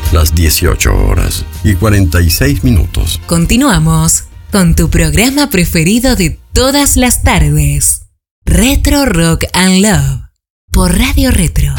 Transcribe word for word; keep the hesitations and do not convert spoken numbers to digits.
las dieciocho horas y cuarenta y seis minutos. Continuamos con tu programa preferido de todas las tardes, Retro Rock and Love, por Radio Retro.